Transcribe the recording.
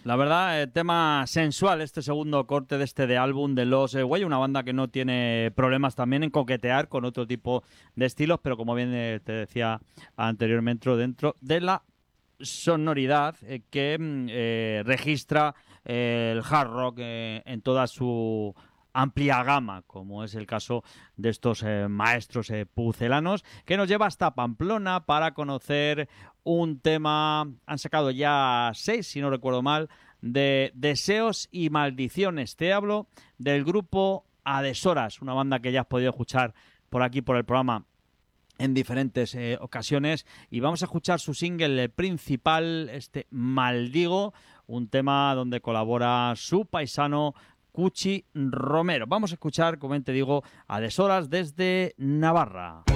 La verdad, tema sensual este segundo corte de álbum de Los Güey, una banda que no tiene problemas también en coquetear con otro tipo de estilos, pero como bien te decía anteriormente, dentro de la sonoridad que registra el hard rock en toda su amplia gama, como es el caso de estos maestros pucelanos, que nos lleva hasta Pamplona para conocer un tema. Han sacado ya 6, si no recuerdo mal, de Deseos y Maldiciones. Te hablo del grupo Adeshoras, una banda que ya has podido escuchar por aquí, por el programa, en diferentes ocasiones, y vamos a escuchar su single principal, Maldigo, un tema donde colabora su paisano Cuchi Romero. Vamos a escuchar, como te digo, a Deshoras desde Navarra.